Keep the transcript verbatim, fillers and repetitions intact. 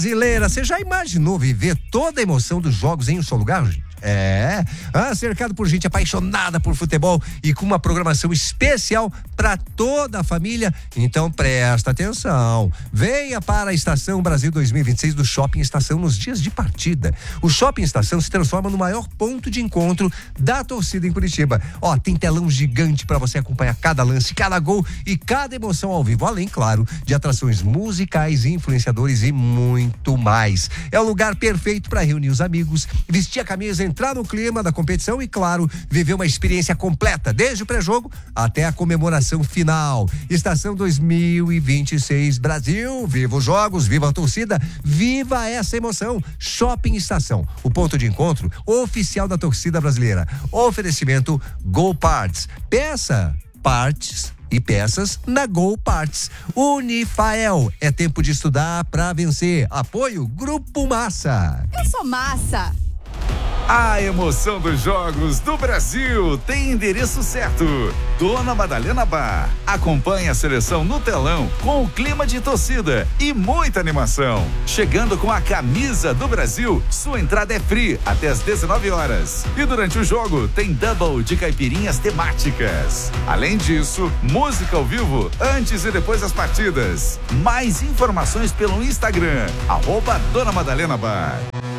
Brasileira, você já imaginou viver toda a emoção dos jogos em um só lugar, gente? É, ah, cercado por gente apaixonada por futebol e com uma programação especial para toda a família. Então presta atenção. Venha para a Estação Brasil dois mil e vinte e seis do Shopping Estação nos dias de partida. O Shopping Estação se transforma no maior ponto de encontro da torcida em Curitiba. Ó, tem telão gigante para você acompanhar cada lance, cada gol e cada emoção ao vivo, além, claro, de atrações musicais, influenciadores e muito mais. É o lugar perfeito para reunir os amigos, vestir a camisa, entrar no clima da competição e, claro, viver uma experiência completa, desde o pré-jogo até a comemoração final. Estação dois mil e vinte e seis Brasil, viva os jogos, viva a torcida, viva essa emoção. Shopping Estação, o ponto de encontro oficial da torcida brasileira. Oferecimento Go Parts. Peça partes e peças na Go Parts. Unifael, é tempo de estudar pra vencer. Apoio Grupo Massa. Eu sou Massa. A emoção dos jogos do Brasil tem endereço certo. Dona Madalena Bar. Acompanhe a seleção no telão com o clima de torcida e muita animação. Chegando com a camisa do Brasil, sua entrada é free até às dezenove horas. E durante o jogo tem double de caipirinhas temáticas. Além disso, música ao vivo antes e depois das partidas. Mais informações pelo Instagram, arroba Dona Madalena Bar.